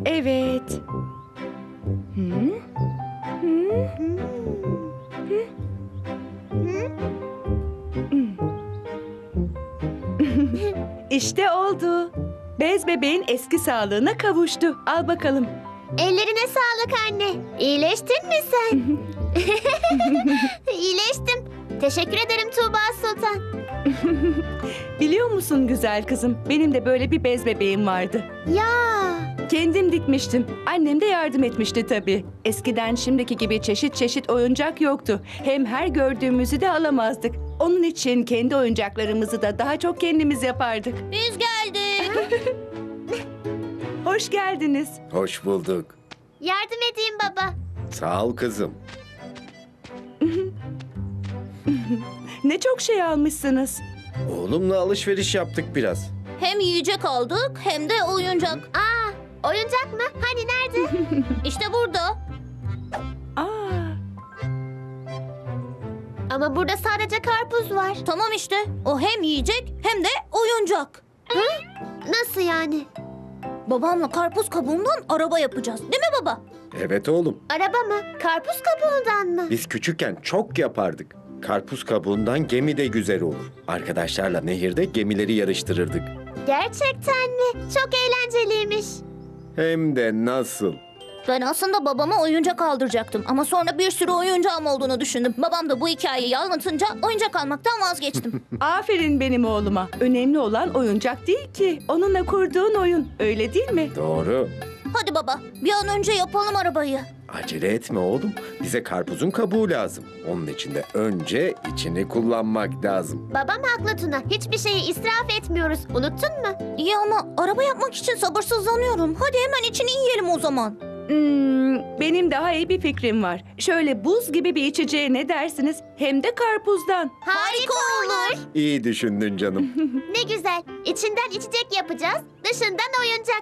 Evet. Hı? Hı? İşte oldu. Bez bebeğin eski sağlığına kavuştu. Al bakalım. Ellerine sağlık anne. İyileştin mi sen? İyileştim. Teşekkür ederim Tuğba Sultan. Biliyor musun güzel kızım? Benim de böyle bir bez bebeğim vardı. Ya. Kendim dikmiştim. Annem de yardım etmişti tabii. Eskiden şimdiki gibi çeşit çeşit oyuncak yoktu. Hem her gördüğümüzü de alamazdık. Onun için kendi oyuncaklarımızı da daha çok kendimiz yapardık. Biz geldik. Hoş geldiniz. Hoş bulduk. Yardım edeyim baba. Sağ ol kızım. Ne çok şey almışsınız. Oğlumla alışveriş yaptık biraz. Hem yiyecek aldık hem de oyuncak. Aa, oyuncak mı? Hani nerede? İşte burada. Aa, Ama burada sadece karpuz var. Tamam işte. O hem yiyecek hem de oyuncak. Nasıl yani? Babamla karpuz kabuğundan araba yapacağız. Değil mi baba? Evet oğlum. Araba mı? Karpuz kabuğundan mı? Biz küçükken çok yapardık. Karpuz kabuğundan gemi de güzel olur. Arkadaşlarla nehirde gemileri yarıştırırdık. Gerçekten mi? Çok eğlenceliymiş. Hem de nasıl? Ben aslında babama oyuncak aldıracaktım. Ama sonra bir sürü oyuncağım olduğunu düşündüm. Babam da bu hikayeyi anlatınca oyuncak almaktan vazgeçtim. aferin benim oğluma. Önemli olan oyuncak değil ki. Onunla kurduğun oyun. Öyle değil mi? Doğru. Hadi baba bir an önce yapalım arabayı. Acele etme oğlum. Bize karpuzun kabuğu lazım. Onun için de önce içini kullanmak lazım. Babam haklı Tuna. Hiçbir şeyi israf etmiyoruz. Unuttun mu? İyi ama araba yapmak için sabırsızlanıyorum. Hadi hemen içini yiyelim o zaman. Benim daha iyi bir fikrim var. Şöyle buz gibi bir içeceğe ne dersiniz? Hem de karpuzdan. Harika olur. İyi düşündün canım. Ne güzel. İçinden içecek yapacağız. Dışından oyuncak.